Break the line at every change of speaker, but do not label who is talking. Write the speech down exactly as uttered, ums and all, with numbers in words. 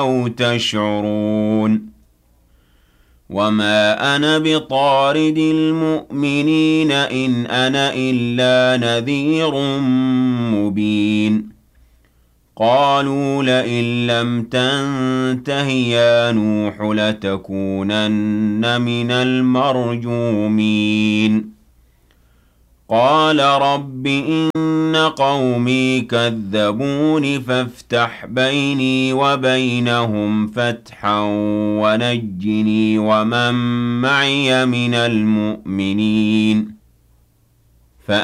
أَوْ تَشْعُرُونَ وَمَا أَنَا بِطَارِدِ الْمُؤْمِنِينَ إِنْ أَنَا إِلَّا نَذِيرٌ مُّبِينٌ قَالُوا لَئِن لَّمْ تَنتَهِ يَا نُوحُ لَتَكُونَنَّ مِنَ الْمَرْجُومِينَ قَالَ رَبِّ إِنَّ قَوْمِي كَذَّبُونِ فَافْتَحْ بَيْنِي وَبَيْنَهُمْ فَتْحًا وَنَجِّنِي وَمَن مَّعِيَ مِنَ الْمُؤْمِنِينَ